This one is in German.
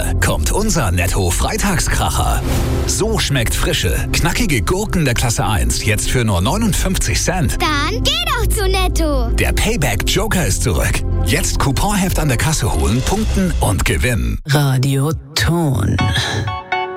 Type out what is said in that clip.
kommt unser Netto-Freitagskracher. So schmeckt frische, knackige Gurken der Klasse 1 jetzt für nur 59 Cent. Dann geh doch zu Netto. Der Payback-Joker ist zurück. Jetzt Couponheft an der Kasse holen, punkten und gewinnen. Radio Ton.